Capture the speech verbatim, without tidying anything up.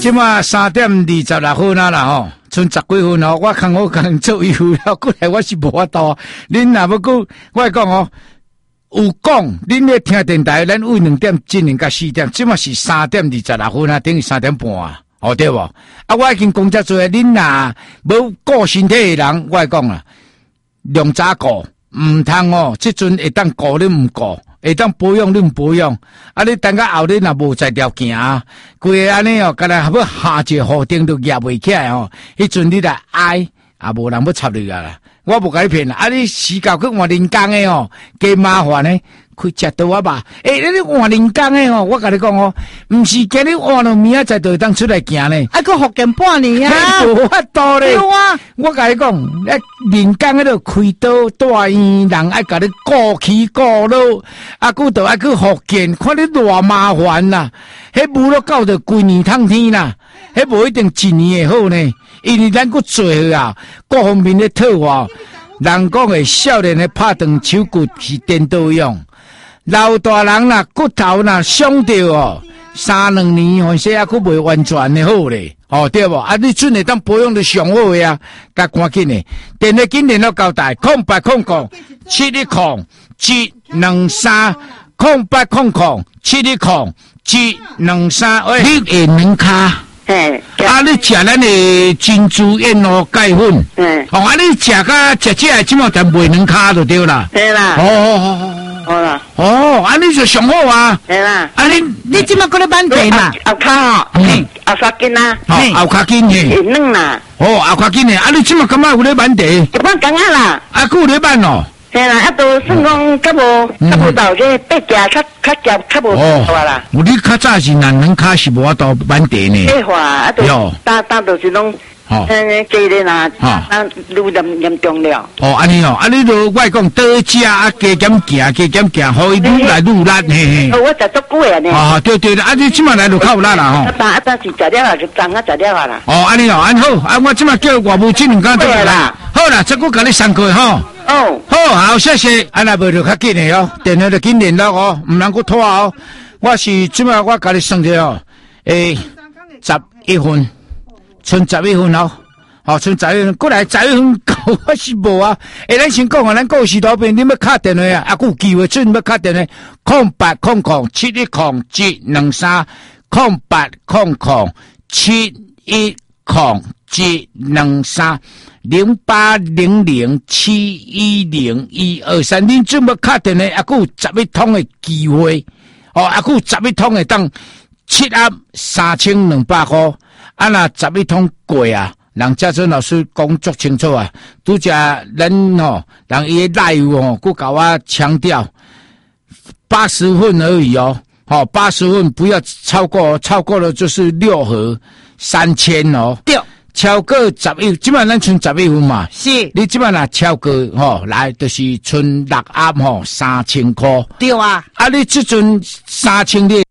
即马三点二十六分啊啦吼，剩十几分哦。我看我刚做衣服了，过来我是无法度。恁若要讲，我讲哦，有讲，恁咧听电台，咱为两点进行到四点，即马是三点二十六分啊，等于三点半啊，哦对无？啊，我已经讲遮多，恁若无顾身体的人，我讲啊，量早顾，唔通哦，即阵会当顾你唔顾。会当保养你唔保养，啊！你等到后日若无在条行，规个安尼哦，干那要下一个雨顶都压袂起来哦。迄阵你来哀，也无人要插你啊啦。我无甲你骗啦，啊！你死搞去换人工的哦，加麻烦呢。开食刀啊吧！诶、欸，你换人工的哦，我甲你讲哦，毋是今日换了明仔载就会当出来行呢。 啊，佮福建半年啊， 无法度咧。 啊， 我甲你讲，诶，人工迄度开刀大医人爱甲你顾起顾落，啊，佮着爱去福建，看你偌麻烦啦。迄无落到着规年通天啦，迄无一定一年会好呢，因为咱佮做啊，各方面咧套话，人讲诶，少年诶拍断手骨是颠倒用。老大人啦，骨头啦伤着哦，三两年或者还佫未完全的好咧，哦对无？啊，你阵会当保养得上好的啊，甲赶紧的，电话紧联络交代，空八空空七一空七两三，空八空空七一空七两三，喂，你会两卡？ 嘿， 啊，你食咱的珍珠燕窝钙粉， 嗯， 哦，啊，你食甲食食，即马就卖两卡就对啦， 对啦， 哦哦哦。 好啦， 哦，啊，你就上好啊！ 对啦， 啊，你你即马搁咧板地嘛？ 后骹哦， 嗯， 后骹筋啊， 哦，后骹筋嘿， 会软啦， 哦，后骹筋嘿，啊，你即马感觉有咧板地？ 一般讲啊啦， 啊，佫有咧板哦？ 嘿啦，啊，都算讲较无较无到这八架较较夹较无大啦。 哦，你较早是男人卡是无法度板地呢？ 废话，啊，都打打都是拢。哦，嗯，家咧呐，啊，愈严严重了。 哦，安尼哦，啊，你都我讲多食啊，加减行，加减行，互伊愈来愈力，嘿嘿。 哦，我食足久诶呢。 啊，对对对，啊，你即马来就较有力啦吼。 啊，但啊，但是食了啊，就脏啊，食了啊啦。 哦，安尼哦，安好，啊，我即马叫外务这两家做啦。好啦，这我甲你上过吼。 哦。好， 好，谢谢。啊，那无就较紧诶哦，电话就紧联络哦，毋能够拖哦。我是即马我甲你算者哦，诶，十一分，剩十一分哦。哦，剩十一分，过来十一分到我是无啊。诶，咱先讲啊，咱故事图片，你要敲电话啊，啊，有机会准要敲电话，空八空空七一空七两三，空八空空七一空七两三，零八零零七一零一二三，恁准要敲电话，啊，有十一通的机会，哦，啊，有十一通的当七盒三千两百块，啊，那十一通过啊。人家阵老师讲足清楚啊，拄则人吼，人伊的内容吼，佮甲我强调八十分而已哦，吼八十分不要超过，超过了就是六盒三千哦， 对， 超过十一，基本上咱剩十一分嘛， 是， 你基本上超过吼，来就是剩六盒吼三千块， 对啊， 啊你即阵三千你。